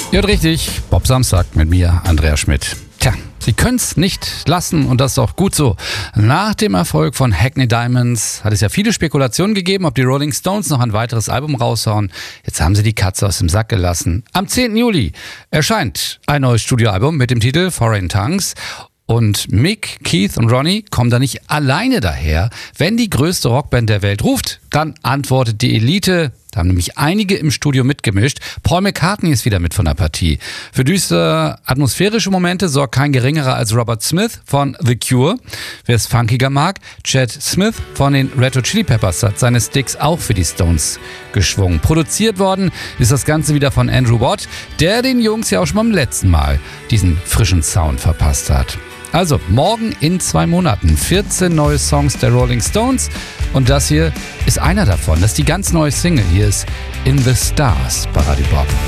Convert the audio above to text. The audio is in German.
Ihr hört richtig, Bob Samstag mit mir, Andreas Schmidt. Tja, sie können's nicht lassen und das ist auch gut so. Nach dem Erfolg von Hackney Diamonds hat es ja viele Spekulationen gegeben, ob die Rolling Stones noch ein weiteres Album raushauen. Jetzt haben sie die Katze aus dem Sack gelassen. Am 10. Juli erscheint ein neues Studioalbum mit dem Titel Foreign Tongues. Und Mick, Keith und Ronnie kommen da nicht alleine daher. Wenn die größte Rockband der Welt ruft, dann antwortet die Elite. Da haben nämlich einige im Studio mitgemischt. Paul McCartney ist wieder mit von der Partie. Für düstere atmosphärische Momente sorgt kein geringerer als Robert Smith von The Cure. Wer es funkiger mag, Chad Smith von den Red Hot Chili Peppers hat seine Sticks auch für die Stones geschwungen. Produziert worden ist das Ganze wieder von Andrew Watt, der den Jungs ja auch schon beim letzten Mal diesen frischen Sound verpasst hat. Also, morgen in 2 Monaten 14 neue Songs der Rolling Stones und das hier ist einer davon. Das ist die ganz neue Single. Hier ist In the Stars bei Radio Bob.